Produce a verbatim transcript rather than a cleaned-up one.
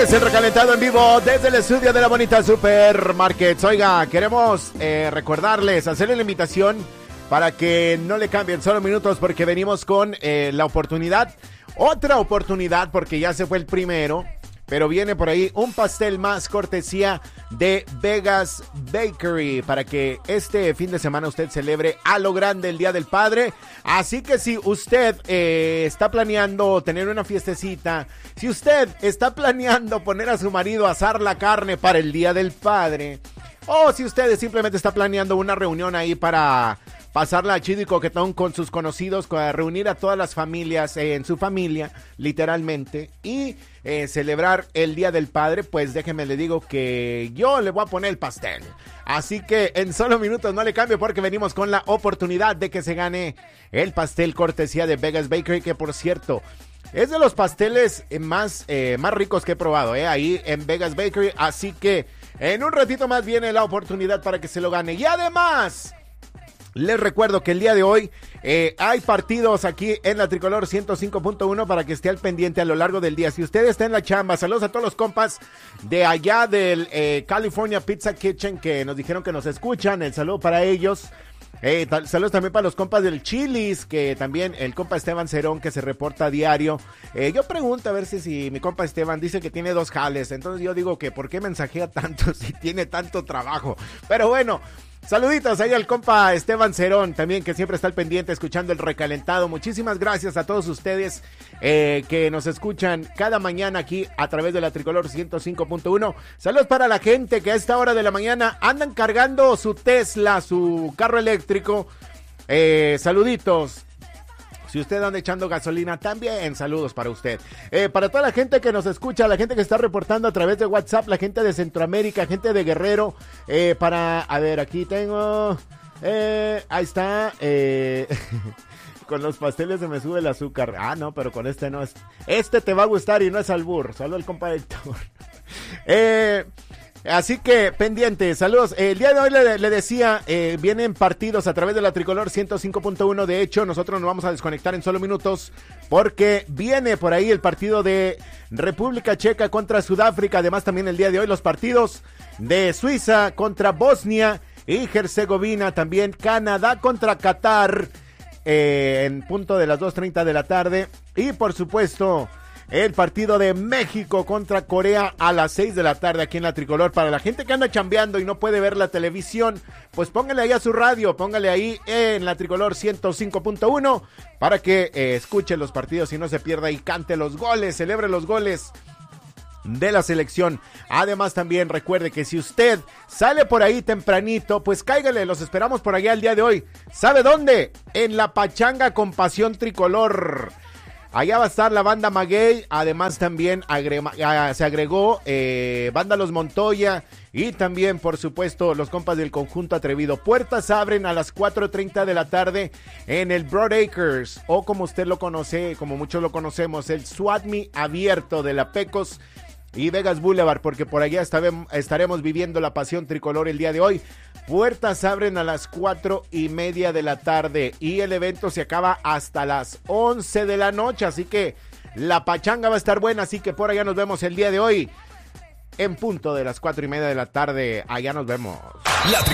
es el recalentado en vivo desde el estudio de la bonita Supermarkets. Oiga, queremos eh, recordarles, hacerle la invitación para que no le cambien solo minutos porque venimos con eh, la oportunidad, otra oportunidad porque ya se fue el primero, pero viene por ahí un pastel más cortesía de Vegas Bakery para que este fin de semana usted celebre a lo grande el Día del Padre. Así que si usted eh, está planeando tener una fiestecita, si usted está planeando poner a su marido a asar la carne para el Día del Padre, o si usted simplemente está planeando una reunión ahí para pasarla chido y coquetón con sus conocidos, para reunir a todas las familias eh, en su familia, literalmente, y eh, celebrar el Día del Padre, pues déjeme le digo que yo le voy a poner el pastel. Así que en solo minutos no le cambio porque venimos con la oportunidad de que se gane el pastel cortesía de Vegas Bakery, que por cierto es de los pasteles más, eh, más ricos que he probado, eh, ahí en Vegas Bakery. Así que en un ratito más viene la oportunidad para que se lo gane. Y además, les recuerdo que el día de hoy eh, hay partidos aquí en la Tricolor ciento cinco punto uno para que esté al pendiente a lo largo del día. Si usted está en la chamba, saludos a todos los compas de allá del eh, California Pizza Kitchen que nos dijeron que nos escuchan. El saludo para ellos. Eh, tal, saludos también para los compas del Chili's, que también el compa Esteban Cerón que se reporta a diario. Eh, yo pregunto a ver si, si mi compa Esteban dice que tiene dos jales. Entonces yo digo que ¿por qué mensajea tanto si tiene tanto trabajo? Pero bueno, saluditos ahí al compa Esteban Cerón, también que siempre está al pendiente escuchando el recalentado. Muchísimas gracias a todos ustedes eh, que nos escuchan cada mañana aquí a través de la Tricolor ciento cinco punto uno. Saludos para la gente que a esta hora de la mañana andan cargando su Tesla, su carro eléctrico. Eh, saluditos. Si usted anda echando gasolina, también saludos para usted. Eh, para toda la gente que nos escucha, la gente que está reportando a través de WhatsApp, la gente de Centroamérica, gente de Guerrero, eh, para, a ver, aquí tengo, eh, ahí está, eh, con los pasteles se me sube el azúcar. Ah, no, pero con este no es, este te va a gustar y no es albur. Saludos al compa Héctor. eh... Así que pendiente, saludos. Eh, el día de hoy le, le decía, eh, vienen partidos a través de la Tricolor ciento cinco punto uno. De hecho, nosotros nos vamos a desconectar en solo minutos porque viene por ahí el partido de República Checa contra Sudáfrica. Además, también el día de hoy los partidos de Suiza contra Bosnia y Herzegovina. También Canadá contra Qatar eh, en punto de las dos treinta de la tarde. Y por supuesto, el partido de México contra Corea a las seis de la tarde aquí en la Tricolor. Para la gente que anda chambeando y no puede ver la televisión, pues póngale ahí a su radio, póngale ahí en la Tricolor ciento cinco punto uno para que eh, escuche los partidos y no se pierda y cante los goles, celebre los goles de la selección. Además también recuerde que si usted sale por ahí tempranito, pues cáigale, los esperamos por allá el día de hoy. ¿Sabe dónde? En la Pachanga con Pasión Tricolor. Allá va a estar la banda Maguey, además también agrema, se agregó eh, banda Los Montoya y también por supuesto los compas del conjunto Atrevido. Puertas abren a las cuatro treinta de la tarde en el Broadacres, o como usted lo conoce, como muchos lo conocemos, el SWATMI abierto de la Pecos y Vegas Boulevard, porque por allá estaremos viviendo la Pasión Tricolor el día de hoy. Puertas abren a las cuatro y media de la tarde y el evento se acaba hasta las once de la noche, así que la pachanga va a estar buena, así que por allá nos vemos el día de hoy en punto de las cuatro y media de la tarde. Allá nos vemos. La